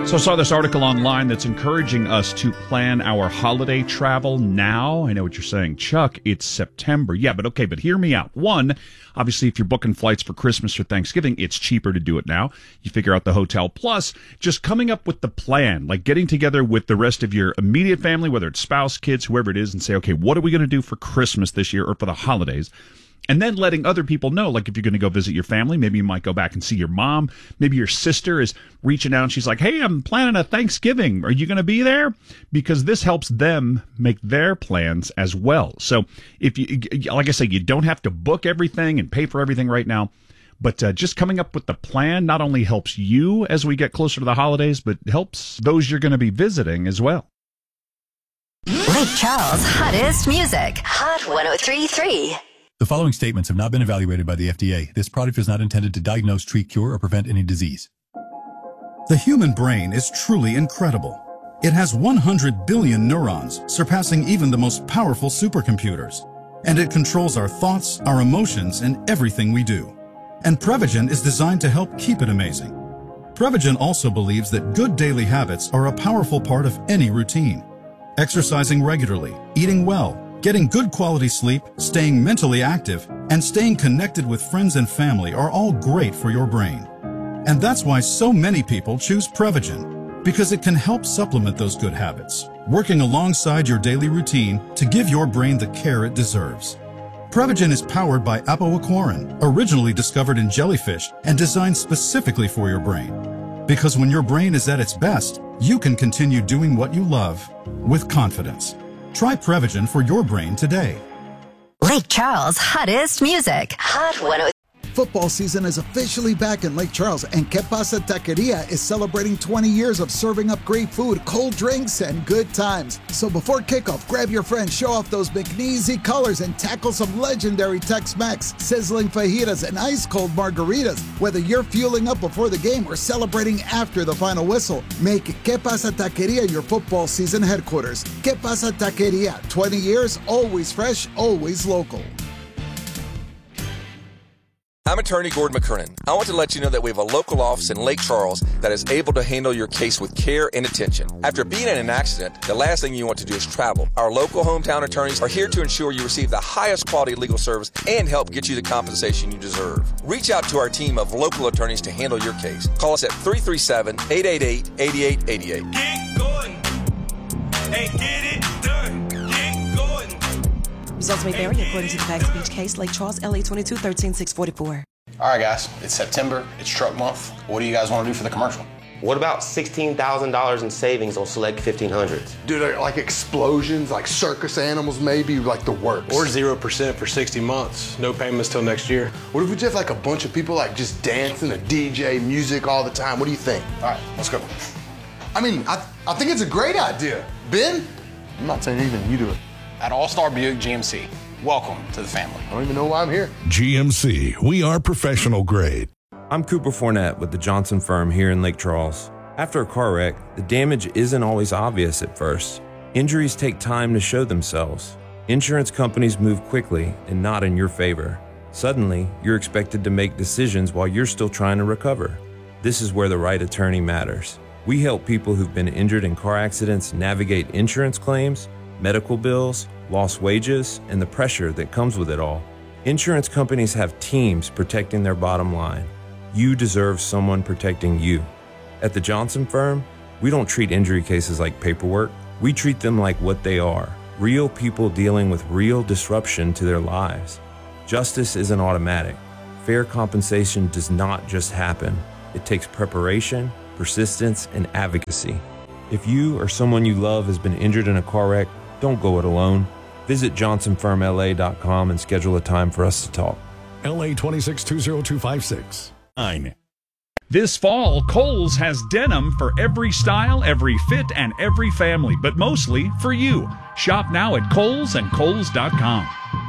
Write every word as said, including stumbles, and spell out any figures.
So I saw this article online that's encouraging us to plan our holiday travel now. I know what you're saying, Chuck, it's September. Yeah, but okay, but hear me out. One, obviously, if you're booking flights for Christmas or Thanksgiving, it's cheaper to do it now. You figure out the hotel. Plus, just coming up with the plan, like getting together with the rest of your immediate family, whether it's spouse, kids, whoever it is, and say, okay, what are we going to do for Christmas this year or for the holidays? And then letting other people know, like if you're going to go visit your family, maybe you might go back and see your mom. Maybe your sister is reaching out and she's like, hey, I'm planning a Thanksgiving. Are you going to be there? Because this helps them make their plans as well. So if you, like I say, you don't have to book everything and pay for everything right now. But uh, just coming up with the plan not only helps you as we get closer to the holidays, but helps those you're going to be visiting as well. Lake Charles' hottest music. Hot one oh three point three. The following statements have not been evaluated by the F D A. This product is not intended to diagnose, treat, cure, or prevent any disease. The human brain is truly incredible. It has one hundred billion neurons, surpassing even the most powerful supercomputers. And it controls our thoughts, our emotions, and everything we do. And Prevagen is designed to help keep it amazing. Prevagen also believes that good daily habits are a powerful part of any routine. Exercising regularly, eating well, getting good quality sleep, staying mentally active, and staying connected with friends and family are all great for your brain. And that's why so many people choose Prevagen, because it can help supplement those good habits, working alongside your daily routine to give your brain the care it deserves. Prevagen is powered by apoaquarin, originally discovered in jellyfish and designed specifically for your brain. Because when your brain is at its best, you can continue doing what you love with confidence. Try Prevagen for your brain today. Lake Charles' hottest music. Hot one oh three. Football season is officially back in Lake Charles, and Que Pasa Taqueria is celebrating twenty years of serving up great food, cold drinks, and good times. So before kickoff, grab your friends, show off those McNeasy colors, and tackle some legendary Tex-Mex, sizzling fajitas, and ice-cold margaritas. Whether you're fueling up before the game or celebrating after the final whistle, make Que Pasa Taqueria your football season headquarters. Que Pasa Taqueria, twenty years, always fresh, always local. I'm attorney Gordon McKernan. I want to let you know that we have a local office in Lake Charles that is able to handle your case with care and attention. After being in an accident, the last thing you want to do is travel. Our local hometown attorneys are here to ensure you receive the highest quality legal service and help get you the compensation you deserve. Reach out to our team of local attorneys to handle your case. Call us at three three seven, eight eight eight, eight eight eight eight. Get going and get it done. Get going. Results may vary according to the facts of each case. Lake Charles, L A twenty-two thirteen six forty-four. All right, guys, it's September. It's truck month. What do you guys want to do for the commercial? What about sixteen thousand dollars in savings on select fifteen hundreds? Dude, like explosions, like circus animals, maybe like the works. Or zero percent for sixty months. No payments till next year. What if we just have like a bunch of people like just dancing, a D J, music all the time? What do you think? All right, let's go. I mean, I, I think it's a great idea. Ben? I'm not saying anything, you do it. At All-Star Buick G M C, welcome to the family. I don't even know why I'm here. G M C, we are professional grade. I'm Cooper Fournette with the Johnson Firm here in Lake Charles. After a car wreck, the damage isn't always obvious at first. Injuries take time to show themselves. Insurance companies move quickly and not in your favor. Suddenly, you're expected to make decisions while you're still trying to recover. This is where the right attorney matters. We help people who've been injured in car accidents navigate insurance claims, medical bills, lost wages, and the pressure that comes with it all. Insurance companies have teams protecting their bottom line. You deserve someone protecting you. At the Johnson Firm, we don't treat injury cases like paperwork. We treat them like what they are, real people dealing with real disruption to their lives. Justice isn't automatic. Fair compensation does not just happen. It takes preparation, persistence, and advocacy. If you or someone you love has been injured in a car wreck, don't go it alone. Visit johnson firm L A dot com and schedule a time for us to talk. L A two six two zero two five six. Nine. This fall, Kohl's has denim for every style, every fit, and every family, but mostly for you. Shop now at Kohl's and Kohl's dot com.